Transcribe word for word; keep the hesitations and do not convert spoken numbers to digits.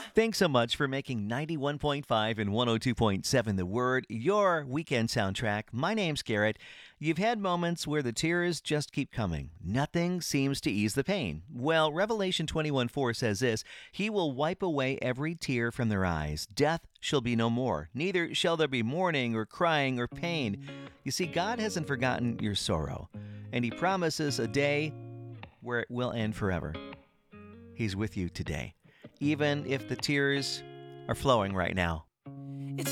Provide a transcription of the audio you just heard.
Thanks so much for making ninety-one point five and one oh two point seven The Word your weekend soundtrack. My name's Garrett. You've had moments where the tears just keep coming. Nothing seems to ease the pain. Well, Revelation twenty-one four says this: He will wipe away every tear from their eyes. Death shall be no more. Neither shall there be mourning or crying or pain. You see, God hasn't forgotten your sorrow, and He promises a day where it will end forever. He's with you today, even if the tears are flowing right now.